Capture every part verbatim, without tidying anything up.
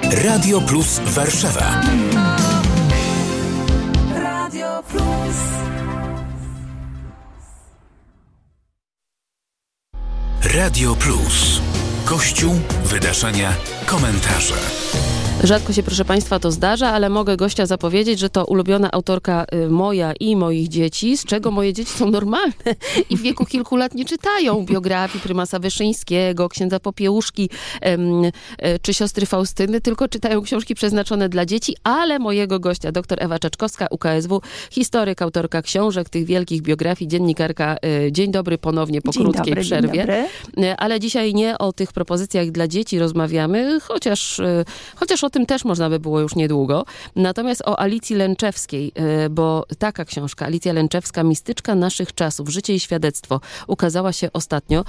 Radio Plus Warszawa. Radio Plus. Radio Plus. Kościół, wydarzenia, komentarze. Rzadko się, proszę Państwa, to zdarza, ale mogę gościa zapowiedzieć, że to ulubiona autorka moja i moich dzieci, z czego moje dzieci są normalne i w wieku kilku lat nie czytają biografii prymasa Wyszyńskiego, księdza Popiełuszki em, czy siostry Faustyny, tylko czytają książki przeznaczone dla dzieci, ale mojego gościa, dr Ewa Czaczkowska, U K S W, historyk, autorka książek, tych wielkich biografii, dziennikarka. Dzień dobry ponownie po dzień krótkiej dobry, przerwie. Dzień dobry. Ale dzisiaj nie o tych propozycjach dla dzieci rozmawiamy, chociaż, chociaż o tym też można by było już niedługo. Natomiast o Alicji Lęczewskiej, bo taka książka, Alicja Lęczewska, Mistyczka naszych czasów, życie i świadectwo, ukazała się ostatnio.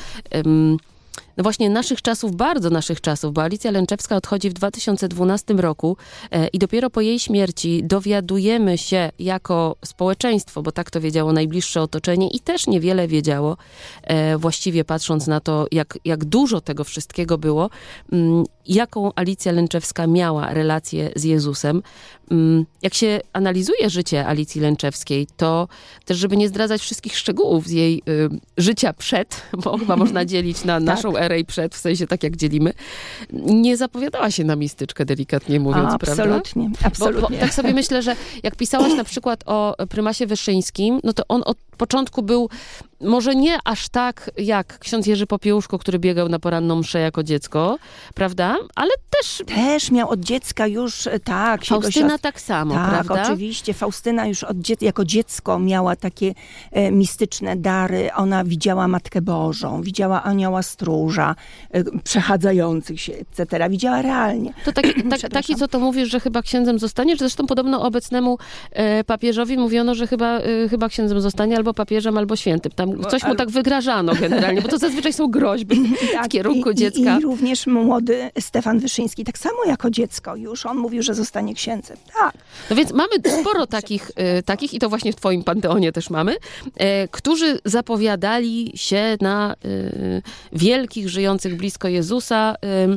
No właśnie naszych czasów, bardzo naszych czasów, bo Alicja Lęczewska odchodzi w dwa tysiące dwunastym roku e, i dopiero po jej śmierci dowiadujemy się jako społeczeństwo, bo tak to wiedziało najbliższe otoczenie i też niewiele wiedziało, e, właściwie patrząc na to, jak, jak dużo tego wszystkiego było, m, jaką Alicja Lęczewska miała relację z Jezusem. M, jak się analizuje życie Alicji Lęczewskiej, to też, żeby nie zdradzać wszystkich szczegółów z jej y, życia przed, bo chyba można dzielić na naszą erę i przed, w sensie tak jak dzielimy, nie zapowiadała się na mistyczkę, delikatnie mówiąc, A, prawda? absolutnie, absolutnie. Bo, bo tak sobie myślę, że jak pisałaś na przykład o prymasie Wyszyńskim, no to on od początku był może nie aż tak jak ksiądz Jerzy Popiełuszko, który biegał na poranną mszę jako dziecko, prawda? Ale też... Też miał od dziecka już, tak. Faustyna siostr... tak samo, tak, prawda? Tak, oczywiście. Faustyna już od dzie... jako dziecko miała takie e, mistyczne dary. Ona widziała Matkę Bożą, widziała anioła stróża, e, przechadzających się, et cetera. Widziała realnie. To taki, tak, taki, co to mówisz, że chyba księdzem zostanie? Zresztą podobno obecnemu e, papieżowi mówiono, że chyba, e, chyba księdzem zostanie albo papieżem, albo świętym. Tam coś mu tak wygrażano generalnie, bo to zazwyczaj są groźby tak, w kierunku i, dziecka. I, I również młody Stefan Wyszyński, tak samo jako dziecko już. On mówił, że zostanie księdzem. Tak. No więc mamy sporo takich, e, takich i to właśnie w twoim panteonie też mamy, e, którzy zapowiadali się na e, wielkich, żyjących blisko Jezusa. E,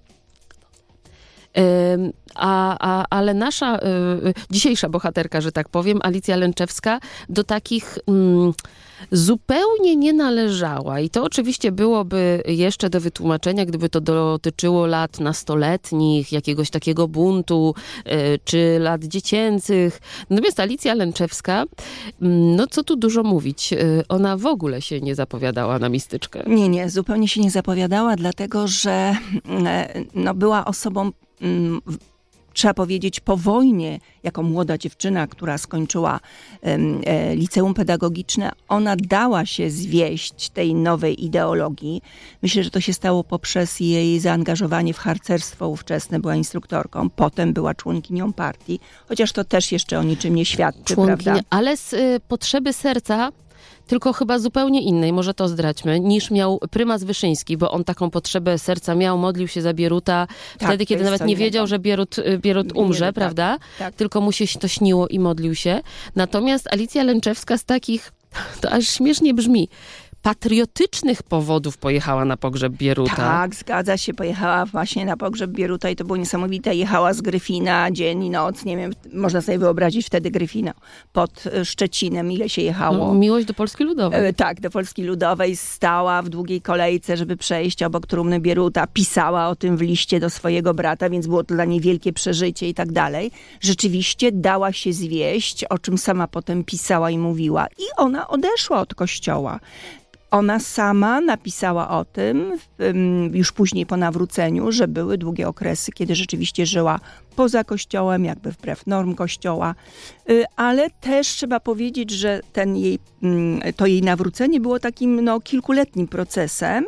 A, a, ale nasza y, dzisiejsza bohaterka, że tak powiem, Alicja Lęczewska, do takich mm, zupełnie nie należała. I to oczywiście byłoby jeszcze do wytłumaczenia, gdyby to dotyczyło lat nastoletnich, jakiegoś takiego buntu, y, czy lat dziecięcych. Natomiast Alicja Lęczewska, no co tu dużo mówić, y, ona w ogóle się nie zapowiadała na mistyczkę. Nie, nie, zupełnie się nie zapowiadała, dlatego że no, była osobą, mm, trzeba powiedzieć, po wojnie, jako młoda dziewczyna, która skończyła um, e, liceum pedagogiczne, ona dała się zwieść tej nowej ideologii. Myślę, że to się stało poprzez jej zaangażowanie w harcerstwo ówczesne, była instruktorką, potem była członkinią partii, chociaż to też jeszcze o niczym nie świadczy, Członkinia, prawda? ale z y, potrzeby serca, tylko chyba zupełnie innej, może to zdradźmy, niż miał prymas Wyszyński, bo on taką potrzebę serca miał, modlił się za Bieruta, tak, wtedy, kiedy nawet nie wiedział, że Bierut, Bierut umrze, Bierut, prawda? Tak, tak. Tylko mu się to śniło i modlił się. Natomiast Alicja Lęczewska z takich, to aż śmiesznie brzmi, patriotycznych powodów pojechała na pogrzeb Bieruta. Tak, zgadza się. Pojechała właśnie na pogrzeb Bieruta i to było niesamowite. Jechała z Gryfina dzień i noc. Nie wiem, można sobie wyobrazić wtedy Gryfina pod Szczecinem, ile się jechało. No, miłość do Polski Ludowej. E, tak, do Polski Ludowej. Stała w długiej kolejce, żeby przejść obok trumny Bieruta. Pisała o tym w liście do swojego brata, więc było to dla niej wielkie przeżycie i tak dalej. Rzeczywiście dała się zwieść, o czym sama potem pisała i mówiła. I ona odeszła od kościoła. Ona sama napisała o tym, już później po nawróceniu, że były długie okresy, kiedy rzeczywiście żyła poza kościołem, jakby wbrew norm kościoła. Ale też trzeba powiedzieć, że ten jej, to jej nawrócenie było takim no, kilkuletnim procesem.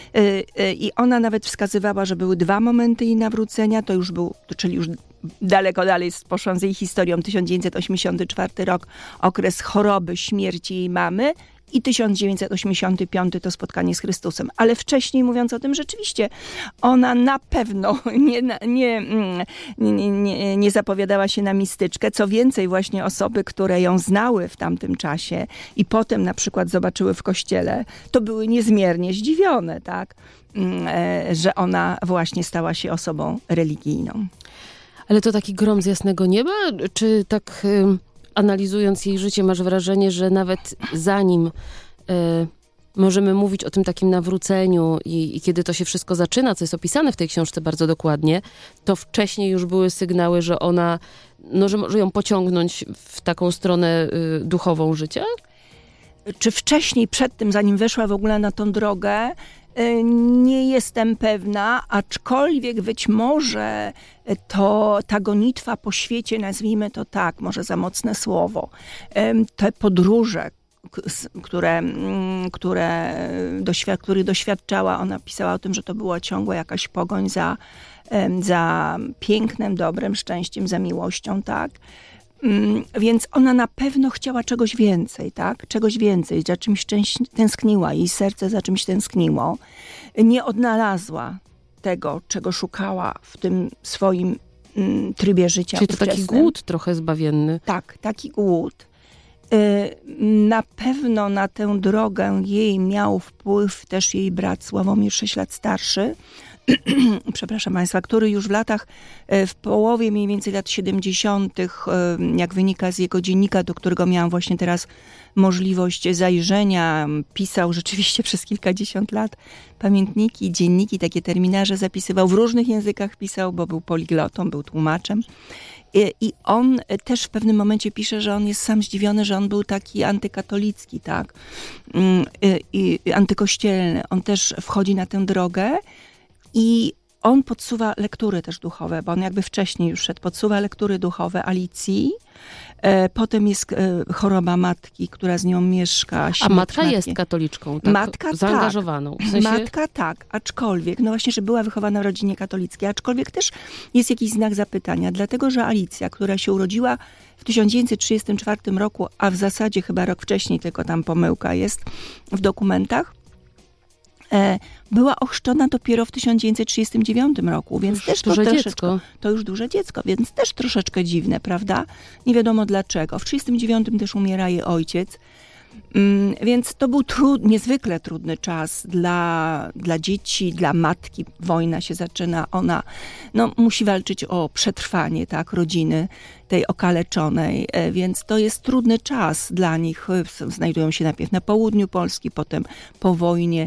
I ona nawet wskazywała, że były dwa momenty jej nawrócenia. To już był, czyli już daleko dalej poszłam z jej historią, tysiąc dziewięćset osiemdziesiąty czwarty rok, okres choroby, śmierci jej mamy. i tysiąc dziewięćset osiemdziesiąty piąty to Spotkanie z Chrystusem. Ale wcześniej, mówiąc o tym, rzeczywiście ona na pewno nie, nie, nie, nie, nie zapowiadała się na mistyczkę. Co więcej, właśnie osoby, które ją znały w tamtym czasie i potem na przykład zobaczyły w kościele, to były niezmiernie zdziwione, tak? Że ona właśnie stała się osobą religijną. Ale to taki grom z jasnego nieba? Czy tak y, analizując jej życie masz wrażenie, że nawet zanim y, możemy mówić o tym takim nawróceniu i, i kiedy to się wszystko zaczyna, co jest opisane w tej książce bardzo dokładnie, to wcześniej już były sygnały, że ona, no, że może ją pociągnąć w taką stronę y, duchową życia? Czy wcześniej, przed tym, zanim weszła w ogóle na tą drogę, nie jestem pewna, aczkolwiek być może to ta gonitwa po świecie, nazwijmy to tak, może za mocne słowo, te podróże, które, które doświad- których doświadczała, ona pisała o tym, że to była ciągła jakaś pogoń za, za pięknem, dobrem, szczęściem, za miłością, tak? Więc ona na pewno chciała czegoś więcej, tak? Czegoś więcej, za czymś tęskniła, jej serce za czymś tęskniło. Nie odnalazła tego, czego szukała w tym swoim mm, trybie życia. Czyli to ówczesnym. taki głód trochę zbawienny. Tak, taki głód. Na pewno na tę drogę jej miał wpływ też jej brat Sławomir, sześć lat starszy, przepraszam Państwa, który już w latach, w połowie mniej więcej lat siedemdziesiątych, jak wynika z jego dziennika, do którego miałam właśnie teraz możliwość zajrzenia, pisał rzeczywiście przez kilkadziesiąt lat pamiętniki, dzienniki, takie terminarze zapisywał, w różnych językach pisał, bo był poliglotą, był tłumaczem. I on też w pewnym momencie pisze, że on jest sam zdziwiony, że on był taki antykatolicki, tak, i antykościelny. On też wchodzi na tę drogę i on podsuwa lektury też duchowe, bo on jakby wcześniej już szedł, podsuwa lektury duchowe Alicji. Potem jest choroba matki, która z nią mieszka. A matka matki. Jest katoliczką, tak? Matka zaangażowaną. Tak. W sensie... Matka tak, aczkolwiek, no właśnie, że była wychowana w rodzinie katolickiej, aczkolwiek też jest jakiś znak zapytania, dlatego że Alicja, która się urodziła w tysiąc dziewięćset trzydziestym czwartym roku, a w zasadzie chyba rok wcześniej, tylko tam pomyłka jest w dokumentach, była ochrzczona dopiero w tysiąc dziewięćset trzydziestym dziewiątym roku, więc już też to duże troszeczkę, dziecko. To już duże dziecko, więc też troszeczkę dziwne, prawda? Nie wiadomo dlaczego. W trzydziestym dziewiątym też umiera jej ojciec, um, więc to był trud, niezwykle trudny czas dla, dla dzieci, dla matki. Wojna się zaczyna, ona no, musi walczyć o przetrwanie, tak, rodziny tej okaleczonej, więc to jest trudny czas dla nich. Znajdują się najpierw na południu Polski, potem po wojnie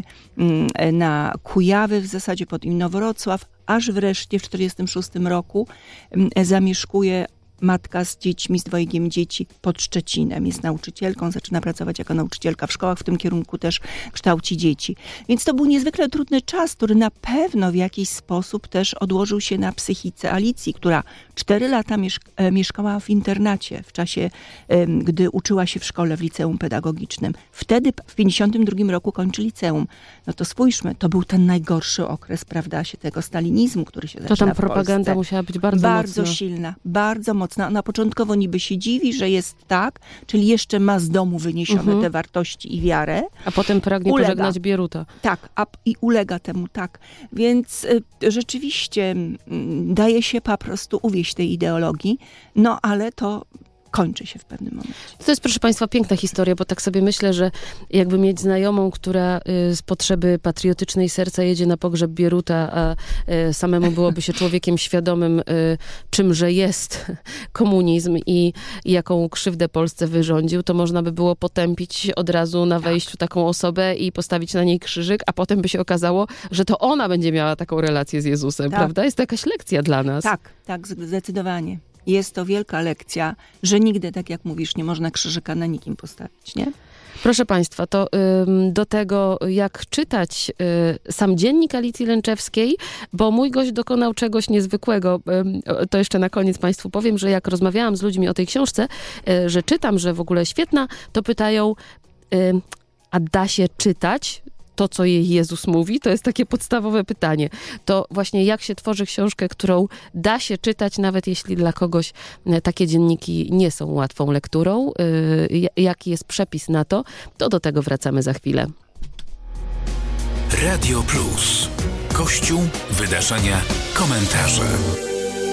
na Kujawy, w zasadzie pod Inowrocław, aż wreszcie w tysiąc dziewięćset czterdziestym szóstym roku zamieszkuje matka z dziećmi, z dwojgiem dzieci pod Szczecinem. Jest nauczycielką, zaczyna pracować jako nauczycielka w szkołach, w tym kierunku też kształci dzieci. Więc to był niezwykle trudny czas, który na pewno w jakiś sposób też odłożył się na psychice Alicji, która cztery lata mieszka- mieszkała w internacie w czasie, gdy uczyła się w szkole, w liceum pedagogicznym. Wtedy w pięćdziesiątym drugim roku kończy liceum. No to spójrzmy, to był ten najgorszy okres, prawda, się tego stalinizmu, który się zaczyna To tam w propaganda Polsce. musiała być bardzo, bardzo mocna. silna, bardzo mocna. Ona początkowo niby się dziwi, że jest tak, czyli jeszcze ma z domu wyniesione Mhm. te wartości i wiarę. A potem pragnie Ulega. pożegnać Bieruta. Tak, a, i ulega temu, tak. Więc y, rzeczywiście y, daje się po prostu uwieść tej ideologii, no ale to kończy się w pewnym momencie. To jest, proszę Państwa, piękna historia, bo tak sobie myślę, że jakby mieć znajomą, która y, z potrzeby patriotycznej serca jedzie na pogrzeb Bieruta, a y, samemu byłoby się człowiekiem świadomym, y, czymże jest komunizm i, i jaką krzywdę Polsce wyrządził, to można by było potępić od razu na wejściu taką osobę i postawić na niej krzyżyk, a potem by się okazało, że to ona będzie miała taką relację z Jezusem, Tak. prawda? Jest to jakaś lekcja dla nas. Tak, tak, zdecydowanie. Jest to wielka lekcja, że nigdy, tak jak mówisz, nie można krzyżyka na nikim postawić, nie? Proszę Państwa, to ym, do tego, jak czytać y, sam dziennik Alicji Lęczewskiej, bo mój gość dokonał czegoś niezwykłego. Ym, to jeszcze na koniec Państwu powiem, że jak rozmawiałam z ludźmi o tej książce, y, że czytam, że w ogóle świetna, to pytają, y, a da się czytać to, co jej Jezus mówi? To jest takie podstawowe pytanie. To właśnie jak się tworzy książkę, którą da się czytać, nawet jeśli dla kogoś takie dzienniki nie są łatwą lekturą. Jaki jest przepis na to? To do tego wracamy za chwilę. Radio Plus. Kościół, wydarzenia, komentarze.